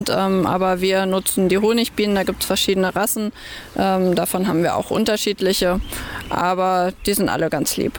aber wir nutzen die Honigbienen, da gibt es verschiedene Rassen, davon haben wir auch unterschiedliche, aber die sind alle ganz lieb.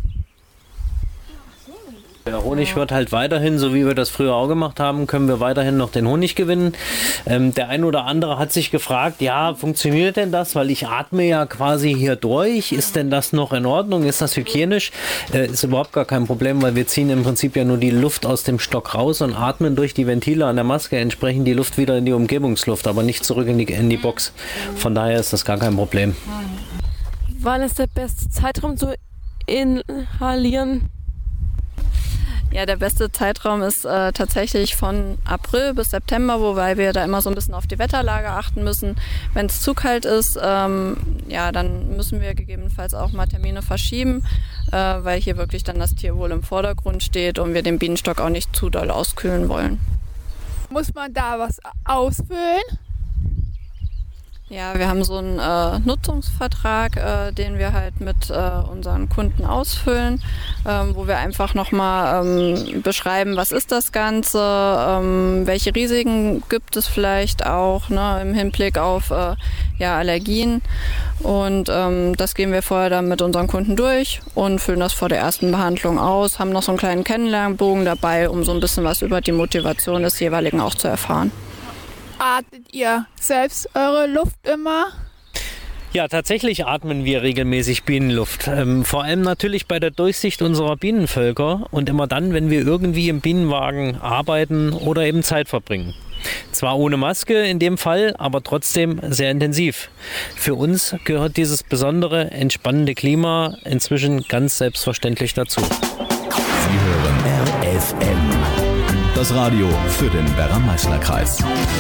Der Honig wird halt weiterhin, so wie wir das früher auch gemacht haben, können wir weiterhin noch den Honig gewinnen. Der ein oder andere hat sich gefragt, ja, funktioniert denn das? Weil ich atme ja quasi hier durch. Ist denn das noch in Ordnung? Ist das hygienisch? Ist überhaupt gar kein Problem, weil wir ziehen im Prinzip ja nur die Luft aus dem Stock raus und atmen durch die Ventile an der Maske entsprechend die Luft wieder in die Umgebungsluft, aber nicht zurück in die Box. Von daher ist das gar kein Problem. Wann ist der beste Zeitraum zu inhalieren? Ja, der beste Zeitraum ist tatsächlich von April bis September, wobei wir da immer so ein bisschen auf die Wetterlage achten müssen. Wenn es zu kalt ist, dann müssen wir gegebenenfalls auch mal Termine verschieben, weil hier wirklich dann das Tierwohl im Vordergrund steht und wir den Bienenstock auch nicht zu doll auskühlen wollen. Muss man da was ausfüllen? Ja, wir haben so einen Nutzungsvertrag, den wir halt mit unseren Kunden ausfüllen, wo wir einfach nochmal beschreiben, was ist das Ganze, welche Risiken gibt es vielleicht auch, ne, im Hinblick auf Allergien. Und das gehen wir vorher dann mit unseren Kunden durch und füllen das vor der ersten Behandlung aus, haben noch so einen kleinen Kennenlernbogen dabei, um so ein bisschen was über die Motivation des jeweiligen auch zu erfahren. Atmet ihr selbst eure Luft immer? Ja, tatsächlich atmen wir regelmäßig Bienenluft. Vor allem natürlich bei der Durchsicht unserer Bienenvölker und immer dann, wenn wir irgendwie im Bienenwagen arbeiten oder eben Zeit verbringen. Zwar ohne Maske in dem Fall, aber trotzdem sehr intensiv. Für uns gehört dieses besondere, entspannende Klima inzwischen ganz selbstverständlich dazu. Sie hören RFM, das Radio für den Werra-Meißner-Kreis.